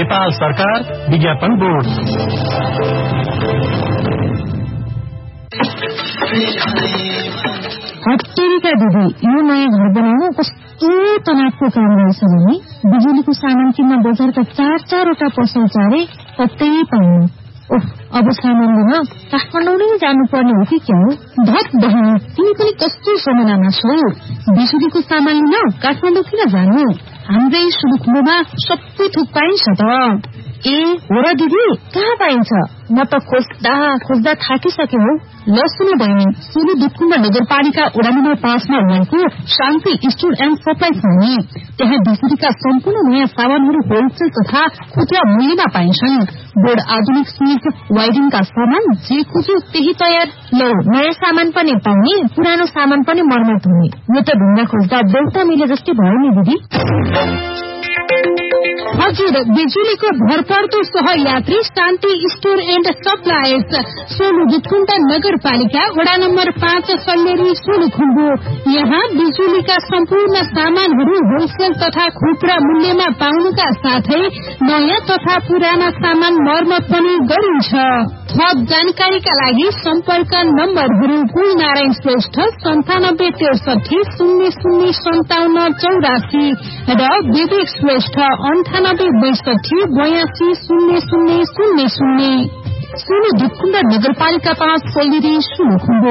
नेपाल सरकार विज्ञापन बोर्ड। हट्टेरीका दिदी, यो नयाँ घर बनाउनु कस्तो तनावको काम रहेछ भने बिजुलीको सामान किन्न बजारका 4-4वटा पसल चारे कतै पाउनु। अब सामान लिन काठमाडौँ नै जानुपर्ने हो कि क्या हो? धत बहिनी, तिमी पनि कस्तो समयमा छौ? बिजुलीको सामान लिन काठमाडौँ किन जानु? हाम्रै सुलुखुम्बुमा सबै थोक पाइन्छ त। ए हो र दिदी, कहाँ पाइन्छ? म त खोज्दा थाकिसके हौ। ल सुन बहिनी, सोलु दुधकुण्ड नगरपालिका वडा नम्बर 5 मा रहेको शान्ति स्टोर एन्ड सप्लाई छ नि। त्यहाँ बिजुलीका सम्पूर्ण नयाँ सामानहरू होलसेल तथा खुद्रा मूल्यमा पाइन्छन्। बोर्ड, आधुनिक स्विच, वायरिङका सामान जे खोज्यो त्यही तयार। ल, नयाँ सामान पनि पाउने, पुरानो सामान पनि मर्मत हुने। यो त ढुङ्गा खोज्दा देउता मिले जस्तै भयो नि दिदी। हजुर, बिजुलीको भरपर्दो सहयात्री शान्ति store and supplies, Solu Dudhkund नगरपालिका वडा नम्बर 5 सल्लेरी सोलुखुम्बु। यहाँ बिजुलीका सम्पूर्ण सामानहरू होलसेल तथा खुद्रा मूल्यमा पाउनुका साथै नयाँ तथा पुराना सामान मर्मत पनि गरिन्छ। थप जानकारीका लागि सम्पर्क नम्बरहरू कुलनारायण श्रेष्ठ 9763005784 र विवेक श्रेष्ठ 9862820000। सोलु दुधकुण्ड नगरपालिका 5 सल्लेरी सोलुखुम्बु।